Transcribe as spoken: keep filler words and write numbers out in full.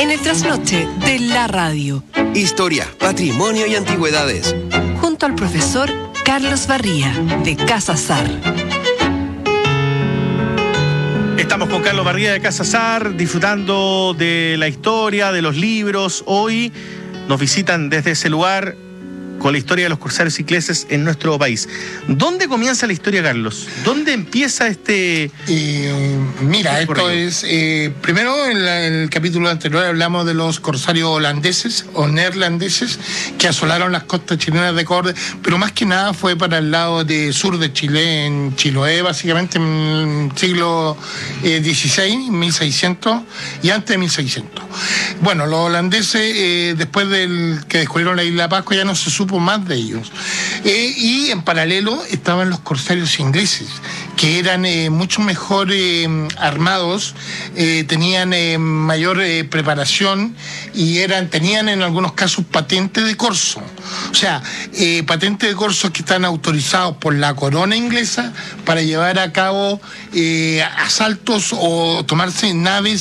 en el trasnoche de la radio. Historia, patrimonio y antigüedades. Junto al profesor Carlos Barría, de Casa Sar. Estamos con Carlos Barría de Casa Sar, disfrutando de la historia, de los libros. Hoy nos visitan desde ese lugar con la historia de los corsarios ingleses en nuestro país. ¿Dónde comienza la historia, Carlos? ¿Dónde empieza este...? Eh, mira, este esto es... Eh, primero, en, la, en el capítulo anterior hablamos de los corsarios holandeses o neerlandeses que asolaron las costas chilenas de Córdoba, pero más que nada fue para el lado de sur de Chile, en Chiloé, básicamente en el siglo eh, dieciséis, mil seiscientos, y antes de mil seiscientos. Bueno, los holandeses, eh, después del que descubrieron la isla de Pascua, ya no se supo más de ellos. Eh, y en paralelo estaban los corsarios ingleses, que eran eh, mucho mejor eh, armados, eh, tenían eh, mayor eh, preparación y eran tenían en algunos casos patentes de corso. O sea, eh, patentes de corso que están autorizados por la corona inglesa para llevar a cabo eh, asaltos o tomarse naves